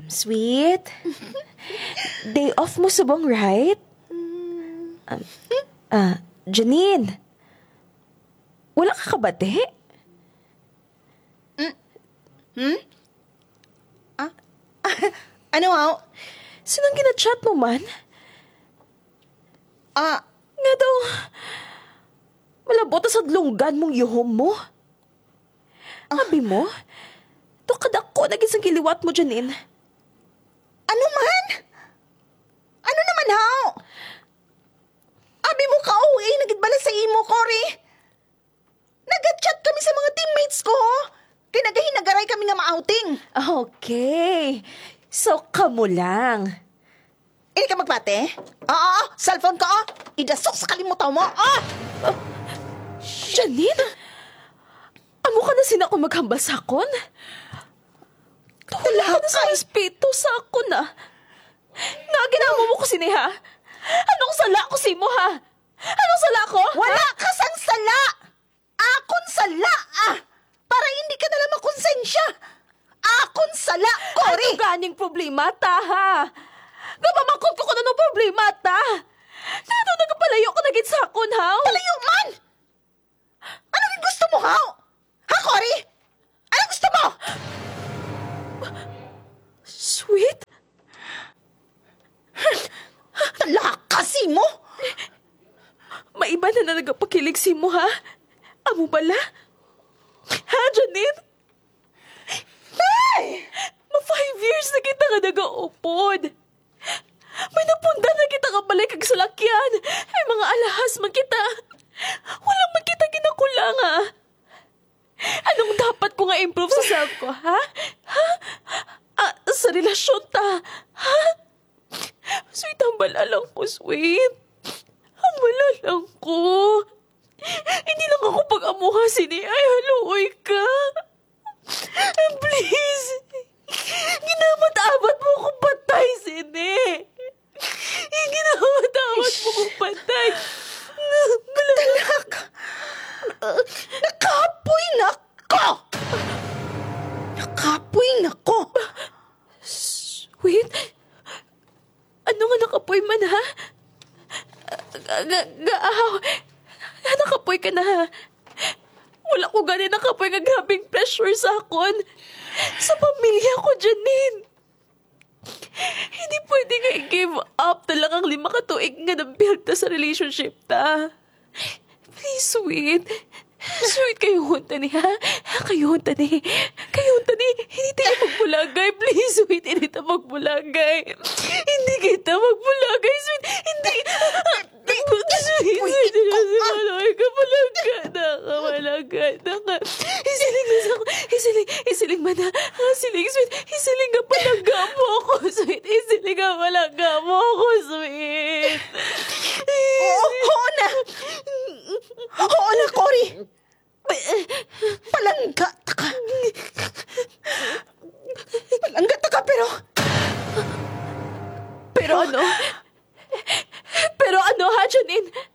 Sweet? Day off mo subong, right? Janine? Wala ka kabate? Ano, aw? Sinang ginachat mo man? Nga daw, malabot sa lunggan mong yuhom mo. Abi mo, to kadako na gisang giliwat mo, Janine. Ano man? Ano naman, haw? Abi mo ka, nagidbala sa imo, Cory. Nag-chat kami sa mga teammates ko. Kinagahinagaray kami nga ma-outing. Okay. So, kamo lang. Hindi ka magbate? Oo, cellphone ko. Idasok sa kalimutan mo. Janine? Amo ka na sina ko maghambasakon? Wala ka na sa respeto sa ako na. Naginamo mo ko siniha. Anong sala ko si mo, ha? Anong sala ko? Wala ka sang sala. Akon sala, Para hindi ka nalang makonsensya. Akon sala, Cory. Ano ganing problema, ta, ha? Napamakot ko na ng problema, ta. Nato nagpalayo ko na gitsakon, ha? Palayo man! Ano yung gusto mo, haw? Ha, Cory? Ano gusto mo? Sweet? Lakasi mo? Maiba na nagapakilig si mo, ha? Amo bala? Ha, Janine? Hey! 5 years na kita nga nag-aupod. May napunda na kita nga balik kag salakyan. Ay mga alahas man kita. Walang man kita ginakulang, ha? Anong dapat ko nga improve sa self ko, ha? Ha? Sa relasyon ta, ha? Sweet, ang bala lang ko, sweet. Ang bala lang ko. Hindi lang ako pag-amuha sini. Ay, haluoy ka. Please. Ginamat-amat mo kong patay, sini. Ginamat-amat mo kong patay. Talaga. Nakapoy na ko. Nakapoy na ko. Sweet? Ano nga nakapoy man, ha? Nakapoy ka na, ha? Wala ko ganin nakapoy nga grabing pressure sa akon. Sa pamilya ko, Janine. Hindi pwede nga i-give up na lang ang 5 katuig nga na-build ta sa relationship ta. Please, sweet. Sweet, kayo hunta ni, ha? Kayo hunta ni. Hindi tayo magbulagay. Please, sweet, hindi tayo magbulagay. Hindi kita magbulagay, sweet. Hindi. Sweet, malagay ka. Malagay na ka. Isiling na sa isiling man na. Siling, sweet. Isiling nga palaga mo ako, sweet. Isiling nga palaga mo ako, sweet. Oo na. Oo na, Cory. Palangga ta ka. Palangga ta ka, pero... Pero ano? Pero ano, ha, Janine?